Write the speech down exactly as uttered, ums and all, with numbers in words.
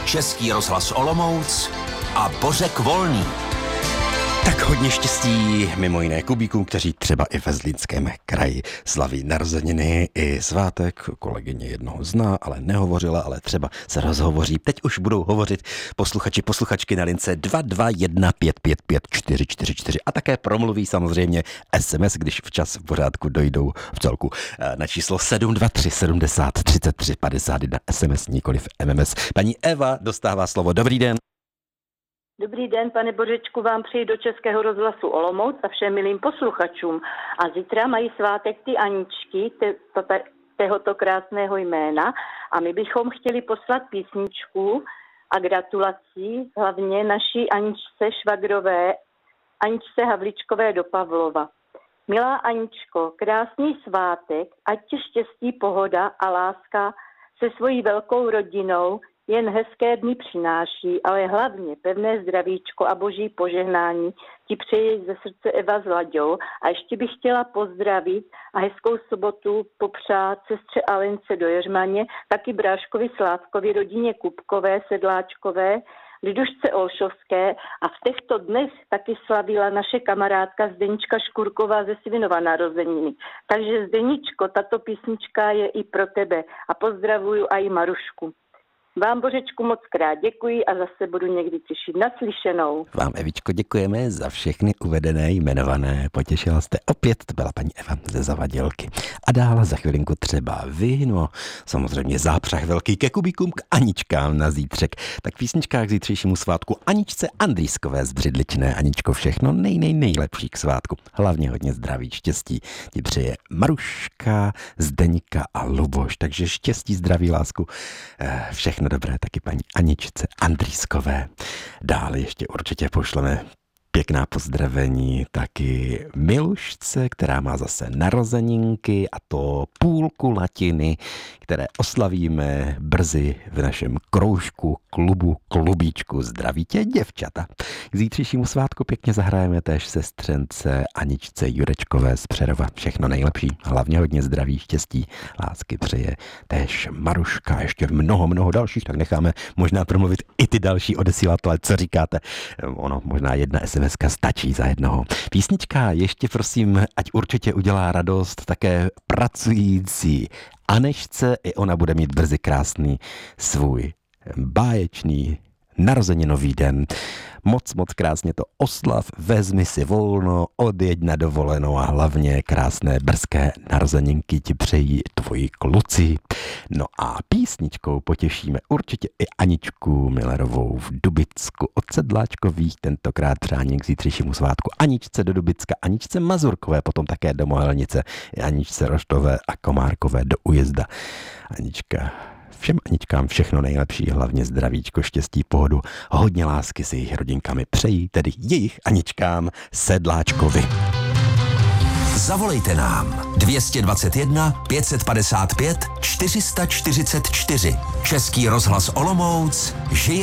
Český rozhlas Olomouc a Bořek Volný. Tak hodně štěstí mimo jiné Kubíkům, kteří třeba i ve Zlínském kraji slaví narozeniny i svátek. Kolegyně jednoho zná, ale nehovořila, ale třeba se rozhovoří. Teď už budou hovořit posluchači, posluchačky na lince dva dva jedna pět pět pět čtyři čtyři čtyři a také promluví samozřejmě es em es, když včas v pořádku dojdou v celku na číslo sedm dva tři sedmdesát třicet tři padesát jedna es em es, nikoliv em em es. Paní Eva dostává slovo. Dobrý den. Dobrý den, pane Bořečku, vám přeji do Českého rozhlasu Olomouc a všem milým posluchačům. A zítra mají svátek ty Aničky, te, to, te, tohoto krásného jména. A my bychom chtěli poslat písničku a gratulací hlavně naší Aničce Švagrové, Aničce Havličkové do Pavlova. Milá Aničko, krásný svátek, ať ti štěstí, pohoda a láska se svojí velkou rodinou jen hezké dny přináší, ale hlavně pevné zdravíčko a boží požehnání ti přeji ze srdce Eva s Laďou. A ještě bych chtěla pozdravit a hezkou sobotu popřát sestře Alence do Jeřmaně, taky bráškovi Slávkovi, rodině Kupkové, Sedláčkové, Lidušce Olšovské a v těchto dnech taky slavila naše kamarádka Zdenička Škurková ze Svinova narozeniny. Takže Zdeničko, tato písnička je i pro tebe a pozdravuju i Marušku. Vám, Bořečku, moc krát děkuji a zase budu někdy těšit. Naslyšenou. Vám, Evičko, děkujeme za všechny uvedené jmenované. Potěšila jste opět, to byla paní Eva ze Zavadělky. A dále za chvilinku třeba vy, no samozřejmě zápřah velký ke Kubíkům, k Aničkám na zítřek. Tak v písničkách k zítřejšímu svátku Aničce Andrýskové z Břidličné. Aničko, všechno nej, nej, nejlepší k svátku. Hlavně hodně zdraví, štěstí ti přeje Maruška, Zdeňka a Luboš. Takže štěstí, zdraví, lásku, všechno dobré taky paní Aničce Andrýskové. Dále ještě určitě pošleme pěkná pozdravení taky Milušce, která má zase narozeninky, a to půlku latiny, které oslavíme brzy v našem kroužku, klubu, klubíčku. Zdraví tě, děvčata. K zítřejšímu svátku pěkně zahrajeme též sestřence Aničce Jurečkové z Přerova. Všechno nejlepší, hlavně hodně zdraví, štěstí, lásky přeje též Maruška, ještě mnoho, mnoho dalších, tak necháme možná promluvit i ty další odesílatele. Co říkáte? Ono, možná jedna es em eska stačí za jednoho. Písnička ještě prosím, ať určitě udělá radost také pracující Anešce, i ona bude mít brzy krásný svůj báječný narozeninový den. Moc, moc krásně to oslav, vezmi si volno, odjeď na dovolenou a hlavně krásné brzké narozeninky ti přejí tvoji kluci. No a písničkou potěšíme určitě i Aničku Millerovou v Dubicku od Sedláčkových, tentokrát přání k zítřejšímu svátku Aničce do Dubicka, Aničce Mazurkové, potom také do Mohelnice, Aničce Roštové a Komárkové do Ujezda. Anička, všem Aničkám všechno nejlepší, hlavně zdravíčko, štěstí, pohodu, hodně lásky s jejich rodinkami přejí, tedy jejich Aničkám Sedláčkovi. Zavolejte nám dvě dvacet jedna pět set padesát pět čtyři sta čtyřicet čtyři. Český rozhlas Olomouc žije